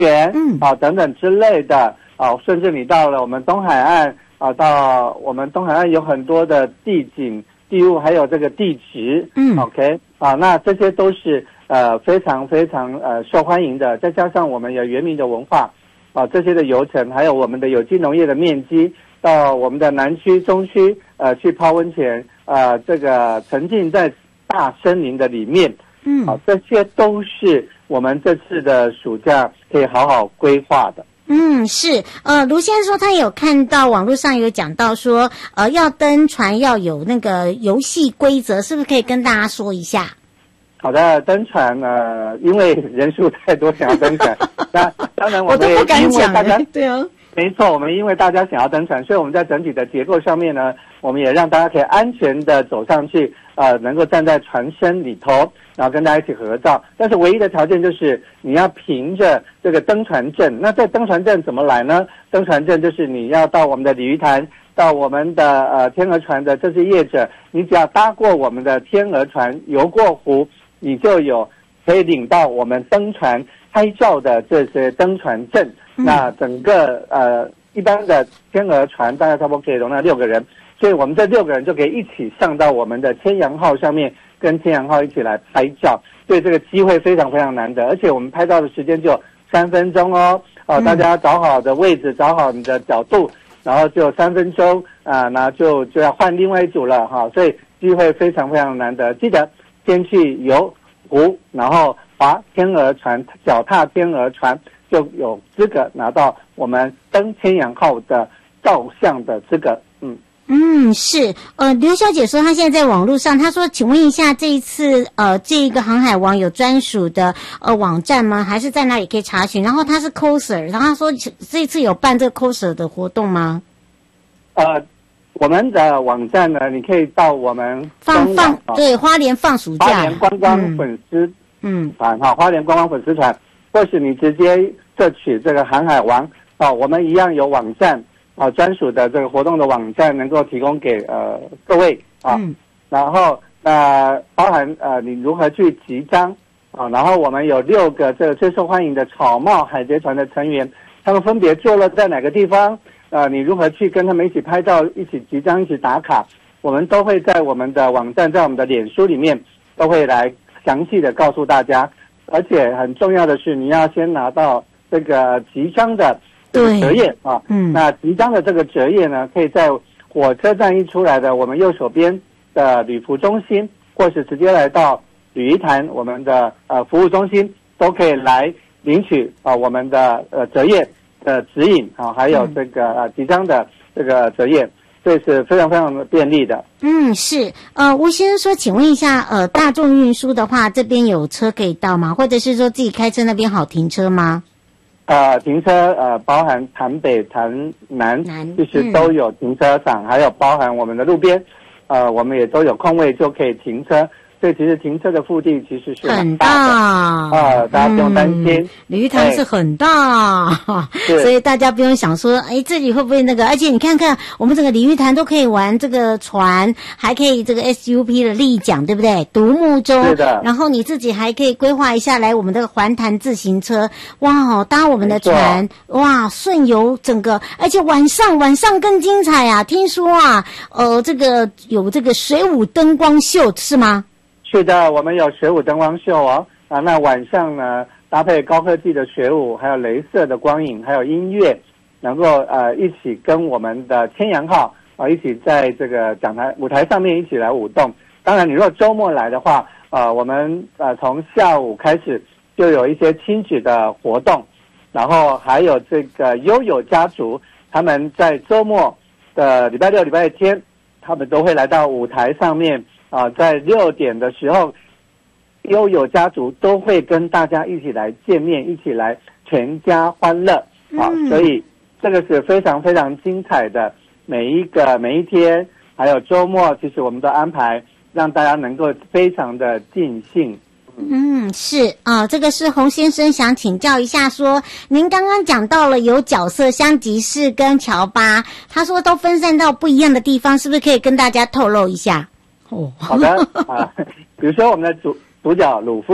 园等等之类的甚至你到了我们东海岸到我们东海岸有很多的地景地物，还有这个地质，OK 那这些都是非常非常受欢迎的，再加上我们有原民的文化这些的游程，还有我们的有机农业的面积，到我们的南区中区去泡温泉这个沉浸在大森林的里面这些都是我们这次的暑假可以好好规划的。 是卢先生说他有看到网络上有讲到说要登船要有那个游戏规则，是不是可以跟大家说一下？ 好的，登船因为人数太多想要登船那当然我们也因为大家对啊， 没错，我们因为大家想要登船，所以我们在整体的结构上面呢，我们也让大家可以安全的走上去能够站在船身里头，然后跟大家一起合照。但是唯一的条件就是你要凭着这个登船证。那这登船证怎么来呢？登船证就是你要到我们的鲤鱼潭，到我们的天鹅船的这些业者，你只要搭过我们的天鹅船游过湖，你就有可以领到我们登船拍照的这些登船证。那整个一般的天鹅船大概差不多可以容纳6个人，所以我们这6个人就可以一起上到我们的千阳号上面，跟千阳号一起来拍照。所以这个机会非常非常难得，而且我们拍照的时间就3分钟大家找好的位置，找好你的角度，然后就3分钟那就要换另外一组了所以机会非常非常难得。记得先去游湖，然后划天鹅船，脚踏天鹅船，就有资格拿到我们登千阳号的照相的资格。 是刘小姐说她现在在网络上，她说请问一下这一次这个航海王有专属的网站吗？还是在哪里可以查询？然后她是 coser， 然后她说这一次有办这个 coser 的活动吗？ 我们的网站呢，你可以到我们对花莲放暑假花莲观光粉丝团花莲观光粉丝团，或是你直接摄取这个航海王我们一样有网站专属的这个活动的网站能够提供给各位然后包含你如何去集章然后我们有6个这个最受欢迎的草帽海贼团的成员，他们分别坐落在哪个地方你如何去跟他们一起拍照，一起集章，一起打卡，我们都会在我们的网站，在我们的脸书里面都会来详细的告诉大家。而且很重要的是，你要先拿到这个集章的这个折页那集章的这个折页呢，可以在火车站一出来的我们右手边的旅服中心，或是直接来到鲤鱼潭我们的服务中心，都可以来领取我们的折页的指引还有这个集章的这个折页，这是非常非常的便利的。 是吴先生说请问一下大众运输的话，这边有车可以到吗？或者是说自己开车那边好停车吗？ 停车包含潭北潭南其实都有停车场还有包含我们的路边我们也都有空位就可以停车，所以其实停车的腹地其实是很大的大家不用担心。 鲤鱼潭是很大所以大家不用想说这里会不会那个，而且你看看我们整个鲤鱼潭都可以玩这个船，还可以这个 SUP 的立桨，对不对？独木舟，是的。然后你自己还可以规划一下来我们的环潭自行车，哇搭我们的船，哇顺游整个，而且晚上更精彩啊！听说这个有这个水舞灯光秀是吗？ 是的，我们有水舞灯光秀那晚上呢搭配高科技的水舞，还有雷射的光影，还有音乐，能够一起跟我们的千阳号一起在这个讲台舞台上面一起来舞动。当然你如果周末来的话我们从下午开始就有一些亲子的活动，然后还有这个悠悠家族，他们在周末的礼拜六礼拜天他们都会来到舞台上面在6点的时候，悠悠家族都会跟大家一起来见面，一起来全家欢乐所以这个是非常非常精彩的，每一天还有周末其实我们都安排让大家能够非常的尽兴。 是这个是洪先生想请教一下说，您刚刚讲到了有角色香吉士跟乔巴，他说都分散到不一样的地方，是不是可以跟大家透露一下？ 好的比如说我们的主角鲁夫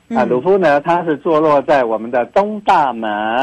鲁夫呢，它是坐落在我们的东大门。